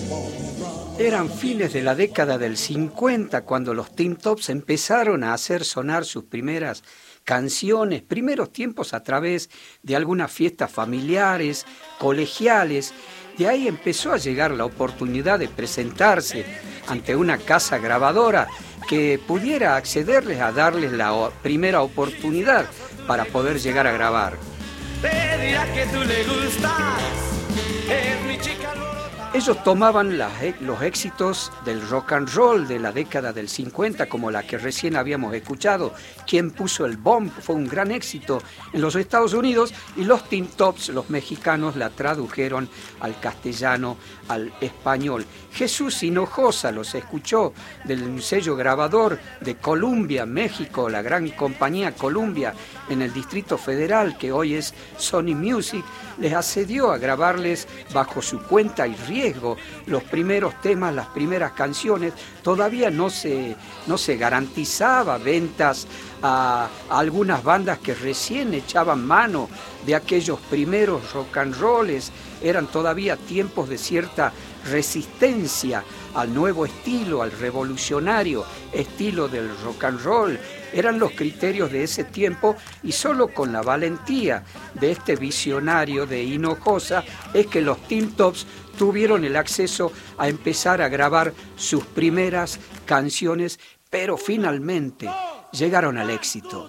Eran fines de la década del 50 cuando los Tim Tops empezaron a hacer sonar sus primeras canciones, primeros tiempos a través de algunas fiestas familiares, colegiales. De ahí empezó a llegar la oportunidad de presentarse ante una casa grabadora que pudiera accederles a darles la primera oportunidad para poder llegar a grabar. Te dirá que tú le gustas, es mi chica. Ellos tomaban los éxitos del rock and roll de la década del 50, como la que recién habíamos escuchado. Quien puso el bomb fue un gran éxito en los Estados Unidos y los Tim Tops, los mexicanos, la tradujeron al castellano, al español. Jesús Hinojosa los escuchó del sello grabador de Columbia, México, la gran compañía Columbia en el Distrito Federal, que hoy es Sony Music, les accedió a grabarles bajo su cuenta y riesgo los primeros temas, las primeras canciones. Todavía no se garantizaba ventas a algunas bandas que recién echaban mano de aquellos primeros rock and rolls. Eran todavía tiempos de cierta resistencia al nuevo estilo, al revolucionario estilo del rock and roll. Eran los criterios de ese tiempo y solo con la valentía de este visionario de Hinojosa es que los Tim Tops tuvieron el acceso a empezar a grabar sus primeras canciones, pero finalmente llegaron al éxito.